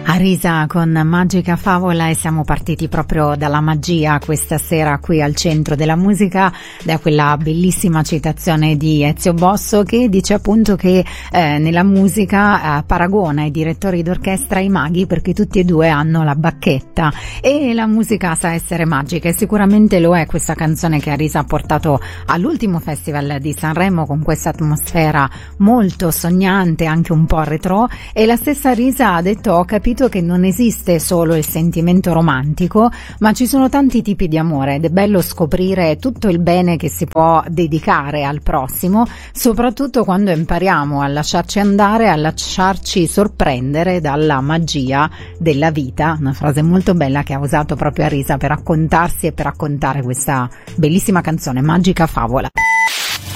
Arisa con Magica Favola, e siamo partiti proprio dalla magia questa sera qui al centro della musica, da quella bellissima citazione di Ezio Bosso che dice appunto che nella musica paragona i direttori d'orchestra ai maghi, perché tutti e due hanno la bacchetta e la musica sa essere magica, e sicuramente lo è questa canzone che Arisa ha portato all'ultimo festival di Sanremo con questa atmosfera molto sognante, anche un po' retro. E la stessa Arisa ha detto: ho capito che non esiste solo il sentimento romantico, ma ci sono tanti tipi di amore ed è bello scoprire tutto il bene che si può dedicare al prossimo, soprattutto quando impariamo a lasciarci andare, a lasciarci sorprendere dalla magia della vita. Una frase molto bella che ha usato proprio Arisa per raccontarsi e per raccontare questa bellissima canzone, Magica Favola.